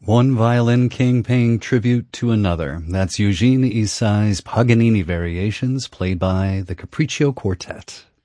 One violin king paying tribute to another. That's Eugene Isai's Paganini Variations, played by the Capriccio Quartet.